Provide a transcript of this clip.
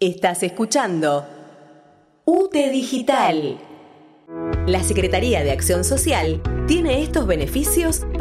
Estás escuchando UTE Digital. La Secretaría de Acción Social tiene estos beneficios